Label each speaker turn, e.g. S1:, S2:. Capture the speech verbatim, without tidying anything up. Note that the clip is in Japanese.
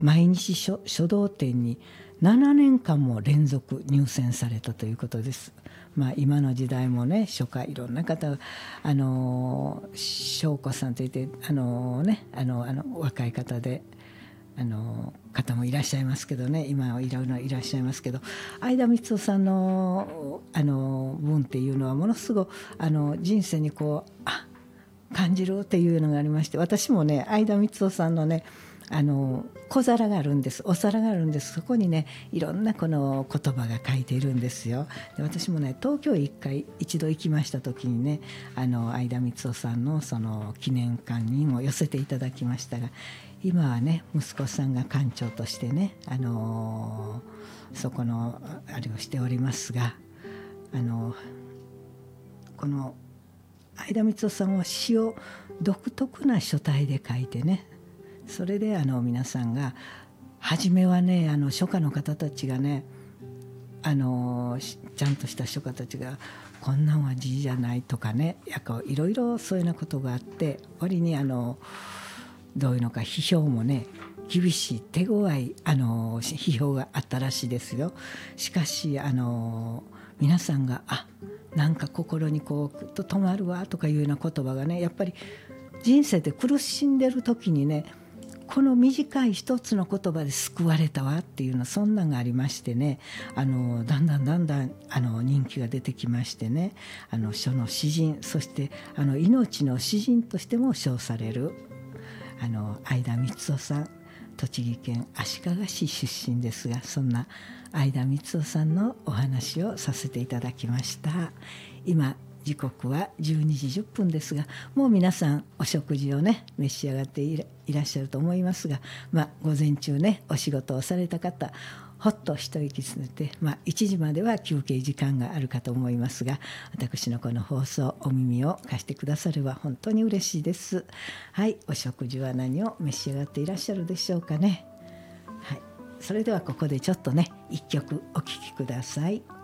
S1: 毎日書書道展にななねんかんも連続入選されたということです。まあ、今の時代もね、書家いろんな方、あの翔子さんといってあの、ね、あのあの若い方であの方もいらっしゃいますけどね、今はいろいろいらっしゃいますけど、相田みつをさんのあの文っていうのはものすごくあの人生にこうあ感じるっていうのがありまして、私もね相田みつをさんのねあの小皿があるんです、お皿があるんです。そこにねいろんなこの言葉が書いているんですよ。で私もね東京一回一度行きました時にね、あの相田みつをさんのその記念館にも寄せていただきましたが、今はね息子さんが館長としてね、あのそこのあれをしておりますが、あのこの相田みつをさんは詩を独特な書体で書いてね、それであの皆さんが初めはねあの書家の方たちがね、あのちゃんとした書家たちがこんなんは字じゃないとかね、やっぱいろいろそういうようなことがあって、割にあのどういうのか批評もね厳しい手強いあの批評があったらしいですよ。しかしあの皆さんがあなんか心にこうグッと止まるわとかいうような言葉がね、やっぱり人生で苦しんでる時にね、この短い一つの言葉で救われたわっていうの、そんなんがありましてね、あのだんだんだんだんあの人気が出てきましてね、あの書の詩人、そしてあの命の詩人としても称されるあの相田みつをさん、栃木県足利市出身ですが、そんな相田みつをさんのお話をさせていただきました。今時刻はじゅうにじじゅっぷんですが、もう皆さんお食事をね召し上がっていらっしゃると思いますが、まあ、午前中ねお仕事をされた方、ほっと一息ついて、まあ、いちじまでは休憩時間があるかと思いますが、私のこの放送お耳を貸してくだされば本当に嬉しいです。はい、お食事は何を召し上がっていらっしゃるでしょうかね。はい、それではここでちょっとね一曲お聴きください。